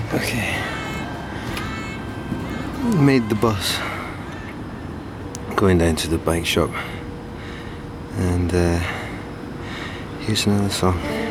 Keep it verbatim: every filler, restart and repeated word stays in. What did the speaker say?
Okay. Made the bus. Going down to the bike shop. And uh, here's another song.